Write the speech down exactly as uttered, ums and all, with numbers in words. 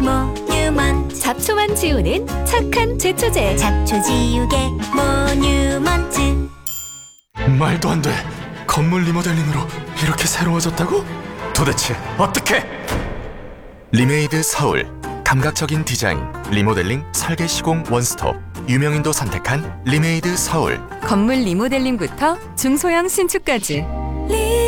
모뉴먼트. 잡초만 지우는 착한 제초제. 잡초 지우개 모뉴먼트. 말도 안 돼. 건물 리모델링으로 이렇게 새로워졌다고? 도대체 어떻게? 리메이드 서울. 감각적인 디자인, 리모델링, 설계 시공 원스톱. 유명인도 선택한 리메이드 서울. 건물 리모델링부터 중소형 신축까지.